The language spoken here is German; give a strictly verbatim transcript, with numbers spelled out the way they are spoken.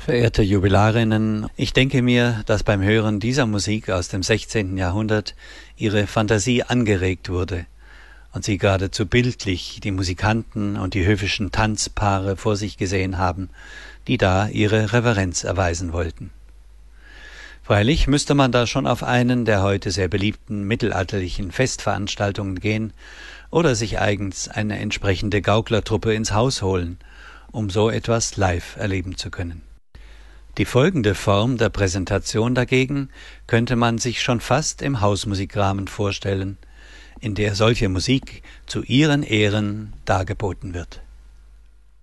Verehrte Jubilarinnen, ich denke mir, dass beim Hören dieser Musik aus dem sechzehnten Jahrhundert Ihre Fantasie angeregt wurde und Sie geradezu bildlich die Musikanten und die höfischen Tanzpaare vor sich gesehen haben, die da ihre Reverenz erweisen wollten. Freilich müsste man da schon auf einen der heute sehr beliebten mittelalterlichen Festveranstaltungen gehen oder sich eigens eine entsprechende Gauklertruppe ins Haus holen, um so etwas live erleben zu können. Die folgende Form der Präsentation dagegen könnte man sich schon fast im Hausmusikrahmen vorstellen, in der solche Musik zu ihren Ehren dargeboten wird.